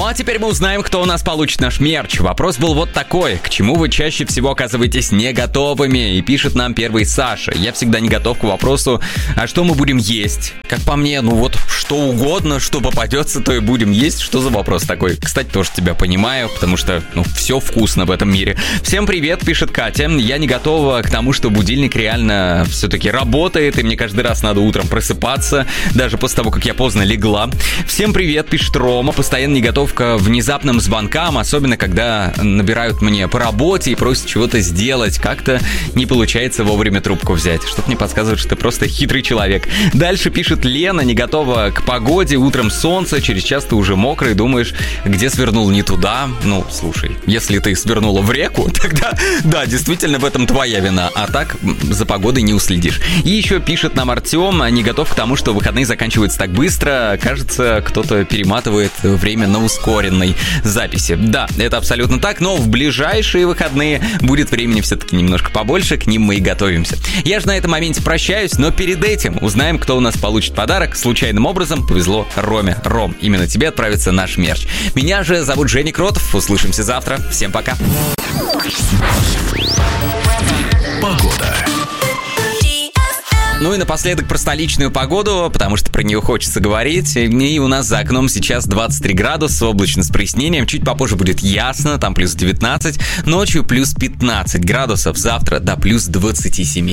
а теперь мы узнаем, кто у нас получит наш мерч. Вопрос был вот такой: к чему вы чаще всего оказываетесь не готовыми? И пишет нам первый Саша. Я всегда не готов к вопросу, а что мы будем есть? Как по мне, что угодно, что попадется, то и будем есть. Что за вопрос такой? Кстати, тоже тебя понимаю, потому что, все вкусно в этом мире. Всем привет, пишет Катя. Я не готова к тому, что будильник реально все-таки работает, и мне каждый раз надо утром просыпаться, даже после того, как я поздно легла. Всем привет, пишет Рома. Постоянно не готов к внезапным звонкам, особенно когда набирают мне по работе и просят чего-то сделать. Как-то не получается вовремя трубку взять. Что-то мне подсказывает, что ты просто хитрый человек. Дальше пишет Лена. Не готова к погоде, утром солнце, через час ты уже мокрый, думаешь, где свернул не туда. Слушай, если ты свернула в реку, тогда, да, действительно, в этом твоя вина. А так за погодой не уследишь. И еще пишет нам Артем. Не готов к тому, что выходные заканчиваются так быстро. Кажется, кто-то перематывает время на ускоренной записи. Да, это абсолютно так, но в ближайшие выходные будет времени все-таки немножко побольше, к ним мы и готовимся. Я же на этом моменте прощаюсь, но перед этим узнаем, кто у нас получит подарок. Случайным образом повезло Роме. Ром, именно тебе отправится наш мерч. Меня же зовут Женя Кротов. Услышимся завтра. Всем пока. Погода. И напоследок про столичную погоду, потому что про нее хочется говорить. И у нас за окном сейчас 23 градуса, облачно с прояснением. Чуть попозже будет ясно, там плюс 19. Ночью плюс 15 градусов, завтра до плюс 27.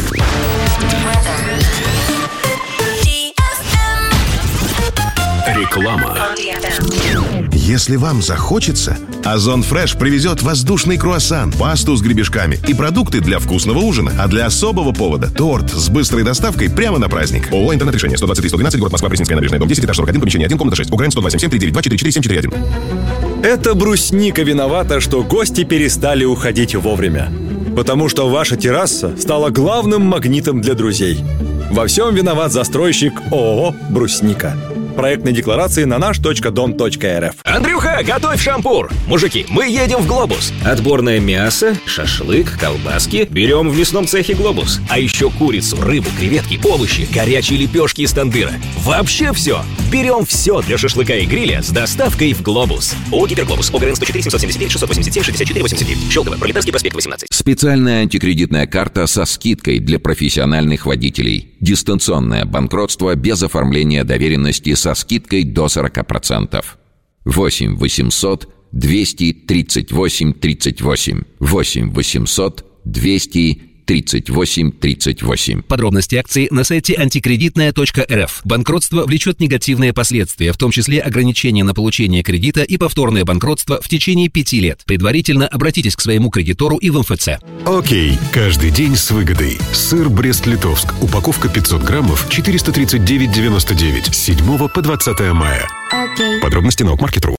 Реклама. Если вам захочется, Озон Фреш привезет воздушный круассан, пасту с гребешками и продукты для вкусного ужина. А для особого повода – торт с быстрой доставкой прямо на праздник. ООО «Интернет-решение», 123-112, город Москва, Пресненская набережная, дом 10, этаж 41, помещение 1, комната 6. УГРН 127-739-244-741. Это брусника виновата, что гости перестали уходить вовремя. Потому что ваша терраса стала главным магнитом для друзей. Во всем виноват застройщик ООО «Брусника». Проектные декларации на наш.дом.рф. Андрюха, готовь шампур! Мужики, мы едем в «Глобус». Отборное мясо, шашлык, колбаски берем в мясном цехе «Глобус». А еще курицу, рыбу, креветки, овощи, горячие лепешки из тандыра. Вообще все! Берем все для шашлыка и гриля с доставкой в «Глобус». ООО «Гиперглобус». ОГРН 104 779 687 64 89. Щелково, Пролетарский проспект 18. Специальная антикредитная карта со скидкой для профессиональных водителей. Дистанционное банкротство без оформления доверенности со скидкой до 40%. 8 800 238 38. 8 800 238 38. Подробности акции на сайте антикредитная.рф. Банкротство влечет негативные последствия, в том числе ограничения на получение кредита и повторное банкротство в течение 5 лет. Предварительно обратитесь к своему кредитору и в МФЦ. Окей. Каждый день с выгодой. Сыр Брест-Литовск. Упаковка 500 граммов, 439,99. С 7 по 20 мая. Okay. Подробности на Окмаркет.ру.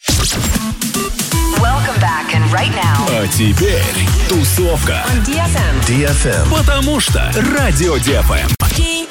А теперь тусовка. On DFM. Потому что Радио DFM.